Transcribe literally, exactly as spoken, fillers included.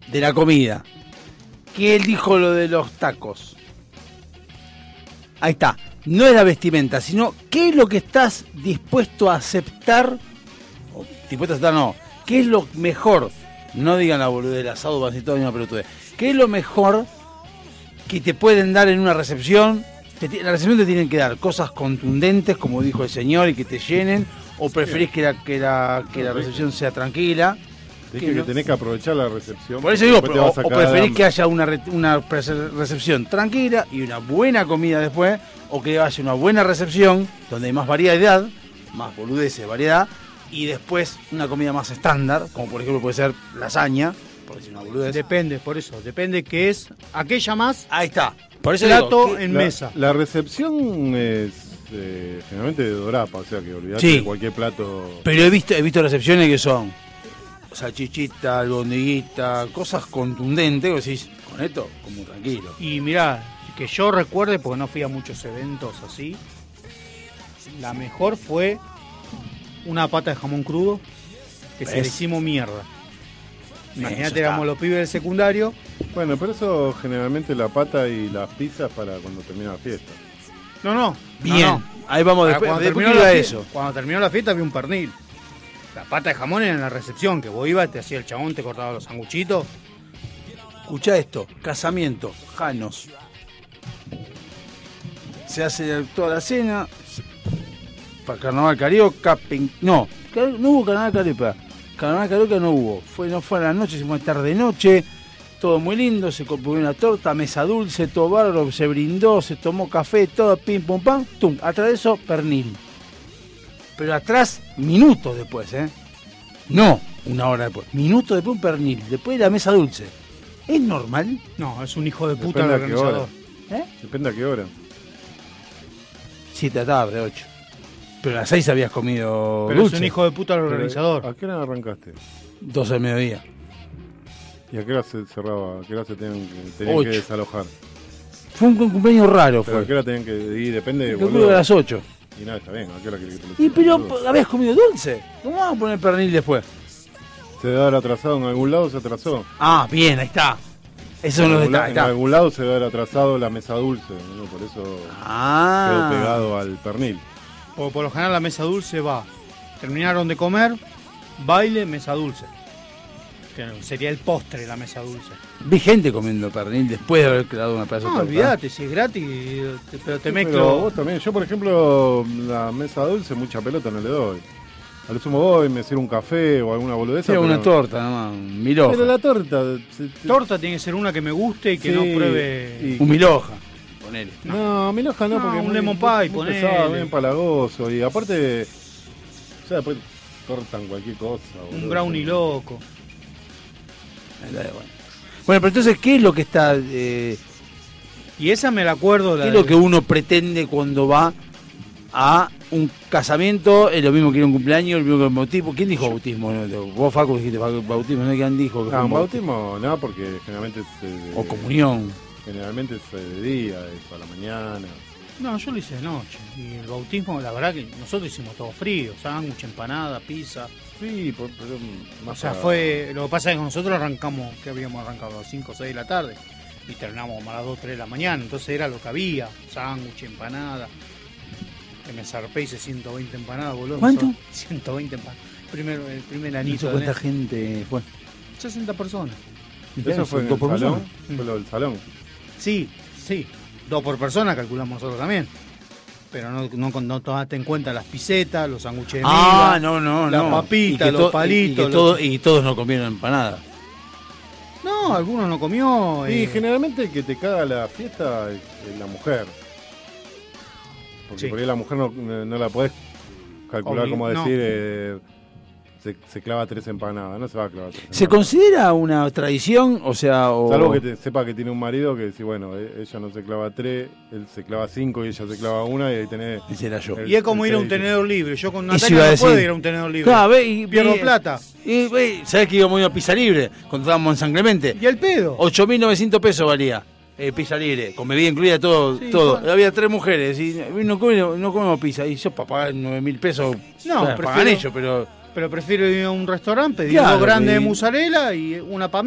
de la comida, que él dijo lo de los tacos. Ahí está. No es la vestimenta, sino qué es lo que estás dispuesto a aceptar. O, dispuesto a aceptar, no. ¿Qué es lo mejor? No digan la boludez del asado, van a decir todo una pelotudez. ¿Qué es lo mejor que te pueden dar en una recepción? Te, en la recepción te tienen que dar cosas contundentes, como dijo el señor, y que te llenen. ¿O preferís que la, que la, que la recepción sea tranquila? Te dije que, que no. Tenés que aprovechar la recepción. Por eso digo, pero, o, o preferís que haya una, re, una recepción tranquila y una buena comida después, o que haya una buena recepción donde hay más variedad, más boludeces, variedad, y después una comida más estándar, como por ejemplo puede ser lasaña, por decir una boludez. Depende, por eso, depende qué es, aquella más. Ahí está. Por eso plato digo, en la, mesa. La recepción es eh, generalmente de dorapa, o sea que olvidate sí, de cualquier plato. Pero he visto, he visto recepciones que son salchichita, albondiguita, cosas contundentes, que decís, con esto, como tranquilo. Y mirá, que yo recuerde, porque no fui a muchos eventos así, la mejor fue una pata de jamón crudo, que ¿ves? Se le hicimos mierda. Imagínate, éramos los pibes del secundario. Bueno, pero eso generalmente la pata y las pizzas para cuando termina la fiesta. No, no. Bien, no, no. Ahí vamos después. Cuando, después terminó la de eso. cuando terminó la fiesta había un pernil. La pata de jamón era en la recepción, que vos ibas, te hacía el chabón, te cortaba los sanguchitos. Escuchá esto, casamiento, Janos. Se hace toda la cena, para Carnaval Carioca, pen... no, no hubo Carnaval Carioca, Carnaval Carioca no hubo, fue, no fue a la noche, se fue tarde noche, todo muy lindo, se compró una torta, mesa dulce, todo bárbaro, se brindó, se tomó café, todo pim pum pam, tum, atrás de eso, pernil. Pero atrás, minutos después, ¿eh? No, una hora después, minutos después un pernil, después de la mesa dulce. ¿Es normal? No, es un hijo de puta el organizador. ¿Eh? Depende a qué hora. Siete de la tarde, ocho. Pero a las seis habías comido Pero dulce. es un hijo de puta el organizador. ¿A qué hora arrancaste? doce del mediodía. ¿Y a qué hora se cerraba? ¿A qué hora se tenían, tenían que desalojar? Fue un cumpleaños raro, pero fue. ¿a qué hora tenían que ir? Depende de Yo creo que a las ocho. Y nada, está bien. ¿A qué hora querés que te lo Y pero boludo? habías comido dulce. ¿Cómo vamos a poner pernil después? Se debe haber atrasado en algún lado, se atrasó. Ah, bien, ahí está. Eso en, no algún, está, en algún lado se debe haber atrasado la mesa dulce, ¿no? Por eso ah. quedó pegado al pernil. Por, por lo general la mesa dulce va. Terminaron de comer, baile, mesa dulce. Que sería el postre la mesa dulce. Vi gente comiendo pernil después de haber creado una pedazo No, de torta. olvídate, si es gratis, te, pero te Sí, mezclo. pero vos también. Yo, por ejemplo, la mesa dulce, mucha pelota no le doy. A lo sumo voy, me sirvo un café o alguna boludeza. Sí, pero... una torta, nada más. Mil hojas. Pero la torta... Se, te... Torta tiene que ser una que me guste y que sí, no pruebe... Y... Un mil hojas, ponele. No, mil hojas no, no, porque... un muy, lemon pie, muy ponele. pesado, bien empalagoso. Y aparte... O sea, después cortan cualquier cosa. Un boludo. brownie loco. Bueno. bueno, pero entonces, ¿qué es lo que está... Eh, Y esa me la acuerdo. La ¿Qué es de... lo que uno pretende cuando va a un casamiento? Es lo mismo que ir a un cumpleaños, el mismo que el bautismo. ¿Quién dijo bautismo? Vos, Facu, dijiste bautismo, ¿no? ¿Quién dijo? Que Ah, fue un bautismo no, porque generalmente se... O comunión. Generalmente se de día, eso, a la mañana. No, yo lo hice de noche. Y el bautismo, la verdad que nosotros hicimos todo frío. Sándwich, empanada, pizza. Sí, por- pero más O sea, para- fue... Lo que pasa es que nosotros arrancamos, que habíamos arrancado a las cinco o seis de la tarde. Y terminamos como a las dos o tres de la mañana. Entonces era lo que había. Sándwich, empanada. Que me zarpé, hice ciento veinte empanadas, boludo. ¿Cuánto? ciento veinte empanadas. Primero, el primer ¿Y anito. cuánta de gente fue? sesenta personas. Eso fue en ¿Dos el por salón. persona? Fue lo del salón. Sí, sí. Dos por persona calculamos nosotros también. Pero no, no, no tomaste en cuenta las pisetas, los sándwiches de Ah, miga, no, no, la no. papita, Y que los to- palitos. Y, que los- todo- y todos no comieron empanada. No, algunos no comió. Y eh. generalmente el que te caga la fiesta es, es la mujer. Porque Sí. por ahí la mujer no, no, no la podés calcular Obli- como no. decir, eh, se, se clava tres empanadas, no se va a clavar tres ¿Se empanadas. considera una tradición? O sea, o... Salvo que te, sepa que tiene un marido que dice, bueno, eh, ella no se clava tres, él se clava cinco y ella se clava una y ahí tenés... Ese era yo. el- Y es como el ir a un seis. tenedor libre. Yo con Eso Natalia iba a no puedo decir. ir a un tenedor libre. Claro, ve, y, Pierdo y- plata. Y, ve, ¿sabés que íbamos a ir a Pizza Libre? Cuando estábamos en San Clemente. ¿Y el pedo? ocho mil novecientos pesos valía. Eh, pizza libre, con bebida incluida, todo. Sí, todo. bueno. Había tres mujeres y no comemos, no comemos pizza. Y yo para pagar nueve mil pesos, No, bueno, prefiero- pagan ellos, pero... Pero prefiero ir a un restaurante, pedir Claro, dos grandes y- de mozzarella y una para